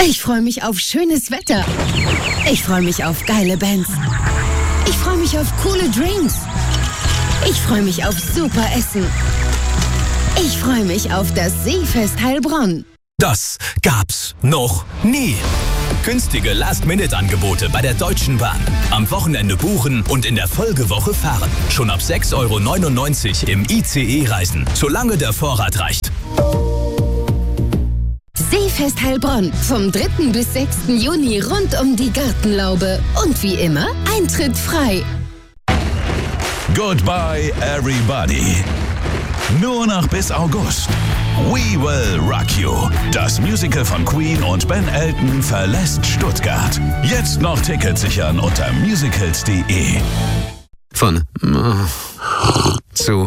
Ich freue mich auf schönes Wetter. Ich freue mich auf geile Bands. Ich freue mich auf coole Drinks. Ich freue mich auf super Essen. Ich freue mich auf das Seefest Heilbronn. Das gab's noch nie. Günstige Last-Minute-Angebote bei der Deutschen Bahn. Am Wochenende buchen und in der Folgewoche fahren. Schon ab 6,99 € im ICE reisen, solange der Vorrat reicht. Seefest Heilbronn vom 3. bis 6. Juni rund um die Gartenlaube. Und wie immer, Eintritt frei. Goodbye everybody. Nur noch bis August. We Will Rock You. Das Musical von Queen und Ben Elton verlässt Stuttgart. Jetzt noch Tickets sichern unter musicals.de. Von zu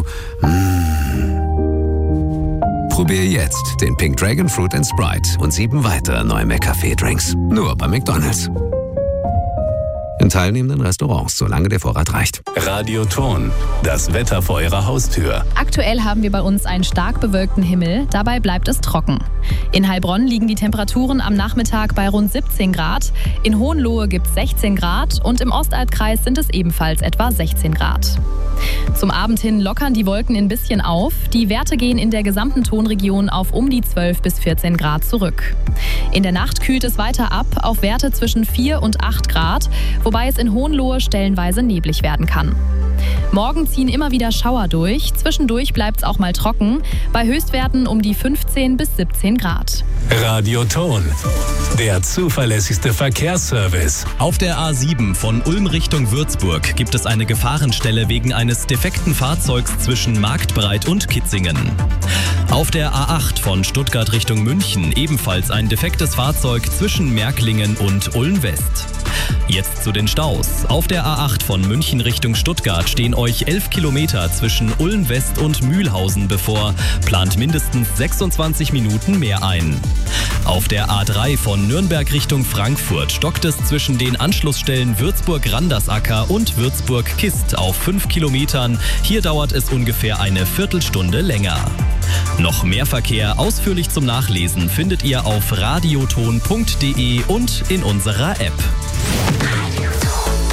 Probier jetzt den Pink Dragon Fruit & Sprite und 7 weitere neue McCafé-Drinks. Nur bei McDonald's. In teilnehmenden Restaurants, solange der Vorrat reicht. Radioton, das Wetter vor Ihrer Haustür. Aktuell haben wir bei uns einen stark bewölkten Himmel, dabei bleibt es trocken. In Heilbronn liegen die Temperaturen am Nachmittag bei rund 17 Grad, in Hohenlohe gibt es 16 Grad und im Ostalbkreis sind es ebenfalls etwa 16 Grad. Zum Abend hin lockern die Wolken ein bisschen auf. Die Werte gehen in der gesamten Tonregion auf um die 12 bis 14 Grad zurück. In der Nacht kühlt es weiter ab auf Werte zwischen 4 und 8 Grad, wobei es in Hohenlohe stellenweise neblig werden kann. Morgen ziehen immer wieder Schauer durch. Zwischendurch bleibt es auch mal trocken, bei Höchstwerten um die 15 bis 17 Grad. Radioton, der zuverlässigste Verkehrsservice. Auf der A7 von Ulm Richtung Würzburg gibt es eine Gefahrenstelle wegen eines defekten Fahrzeugs zwischen Marktbreit und Kitzingen. Auf der A8 von Stuttgart Richtung München ebenfalls ein defektes Fahrzeug zwischen Märklingen und Ulm West. Jetzt zu den Staus. Auf der A8 von München Richtung Stuttgart stehen euch 11 Kilometer zwischen Ulm West und Mühlhausen bevor. Plant mindestens 26 Minuten mehr ein. Auf der A3 von Nürnberg Richtung Frankfurt stockt es zwischen den Anschlussstellen Würzburg-Randersacker und Würzburg-Kist auf 5 Kilometern. Hier dauert es ungefähr eine Viertelstunde länger. Noch mehr Verkehr ausführlich zum Nachlesen findet ihr auf radioton.de und in unserer App.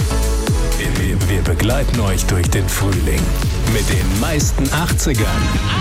Wir begleiten euch durch den Frühling mit den meisten 80ern.